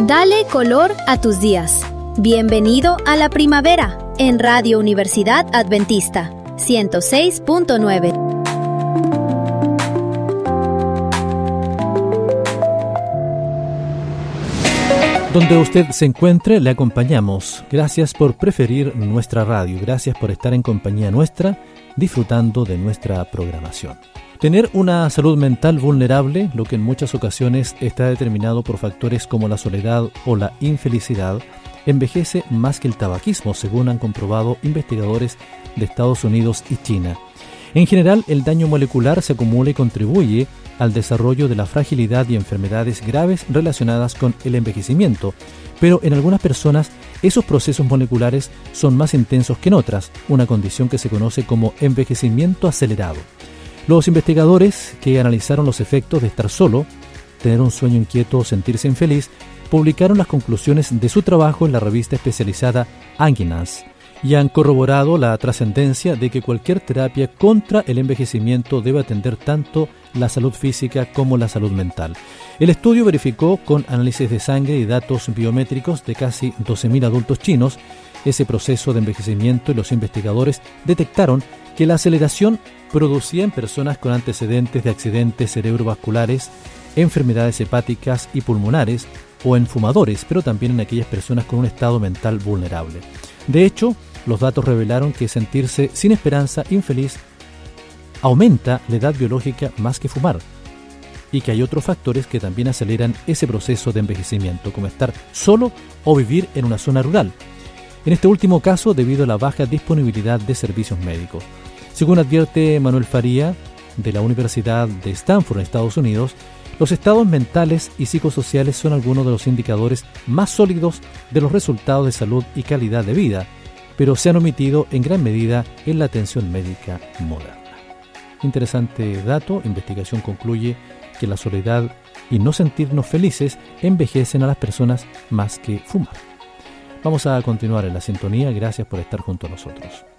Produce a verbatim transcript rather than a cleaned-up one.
Dale color a tus días. Bienvenido a la primavera en Radio Universidad Adventista ciento seis punto nueve. Donde usted se encuentre, le acompañamos. Gracias por preferir nuestra radio. Gracias por estar en compañía nuestra, disfrutando de nuestra programación. Tener una salud mental vulnerable, lo que en muchas ocasiones está determinado por factores como la soledad o la infelicidad, envejece más que el tabaquismo, según han comprobado investigadores de Estados Unidos y China. En general, el daño molecular se acumula y contribuye al desarrollo de la fragilidad y enfermedades graves relacionadas con el envejecimiento, pero en algunas personas esos procesos moleculares son más intensos que en otras, una condición que se conoce como envejecimiento acelerado. Los investigadores que analizaron los efectos de estar solo, tener un sueño inquieto o sentirse infeliz, publicaron las conclusiones de su trabajo en la revista especializada Anguinas y han corroborado la trascendencia de que cualquier terapia contra el envejecimiento debe atender tanto la salud física como la salud mental. El estudio verificó con análisis de sangre y datos biométricos de casi doce mil adultos chinos ese proceso de envejecimiento y los investigadores detectaron que la aceleración producía en personas con antecedentes de accidentes cerebrovasculares, enfermedades hepáticas y pulmonares o en fumadores, pero también en aquellas personas con un estado mental vulnerable. De hecho, los datos revelaron que sentirse sin esperanza, infeliz, aumenta la edad biológica más que fumar y que hay otros factores que también aceleran ese proceso de envejecimiento, como estar solo o vivir en una zona rural. En este último caso, debido a la baja disponibilidad de servicios médicos. Según advierte Manuel Faría, de la Universidad de Stanford en Estados Unidos, los estados mentales y psicosociales son algunos de los indicadores más sólidos de los resultados de salud y calidad de vida, pero se han omitido en gran medida en la atención médica moderna. Interesante dato. Investigación concluye que la soledad y no sentirnos felices envejecen a las personas más que fumar. Vamos a continuar en la sintonía. Gracias por estar junto a nosotros.